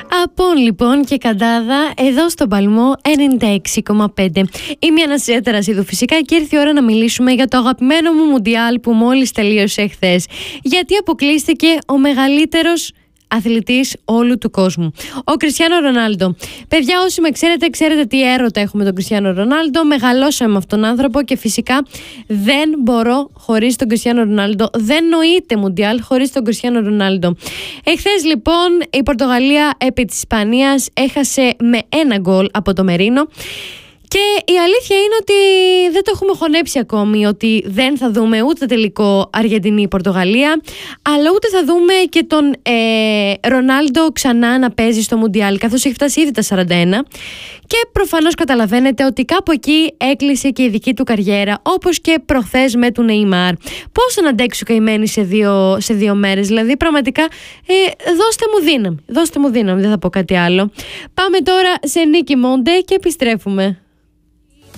Απόν λοιπόν και Καντάδα εδώ στον Παλμό 96,5. Είμαι η Αναστασία Τερασίδου φυσικά και ήρθε η ώρα να μιλήσουμε για το αγαπημένο μου Μουντιάλ που μόλις τελείωσε χθες. Γιατί αποκλείστηκε ο μεγαλύτερος αθλητής όλου του κόσμου, ο Κριστιάνο Ρονάλντο. Παιδιά, όσοι με ξέρετε, ξέρετε τι έρωτα έχουμε τον Κριστιάνο Ρονάλντο. Μεγαλώσαμε με αυτόν τον άνθρωπο και φυσικά δεν μπορώ χωρίς τον Κριστιάνο Ρονάλντο. Δεν νοείται Μουντιάλ χωρίς τον Κριστιάνο Ρονάλντο. Εχθές λοιπόν η Πορτογαλία επί της Ισπανίας έχασε με 1 γκολ από το Μερίνο. Και η αλήθεια είναι ότι δεν το έχουμε χωνέψει ακόμη, ότι δεν θα δούμε ούτε τελικό Αργεντινή-Πορτογαλία, αλλά ούτε θα δούμε και τον Ρονάλντο ξανά να παίζει στο Μουντιάλ, καθώς έχει φτάσει ήδη τα 41. Και προφανώς καταλαβαίνετε ότι κάπου εκεί έκλεισε και η δική του καριέρα, όπως και προχθές με του Νεϊμάρ. Πώς θα αντέξει ο καημένος σε δύο μέρες, δηλαδή πραγματικά δώστε μου δύναμη, δεν θα πω κάτι άλλο. Πάμε τώρα σε Νίκη Μόντε και επιστρέφουμε.